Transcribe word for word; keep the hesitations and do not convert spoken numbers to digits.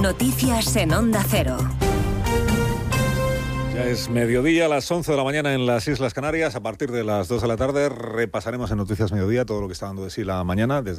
Noticias en Onda Cero. Ya es mediodía, a las once de la mañana en las Islas Canarias. A partir de las dos de la tarde repasaremos en Noticias Mediodía todo lo que está dando de sí la mañana. Desde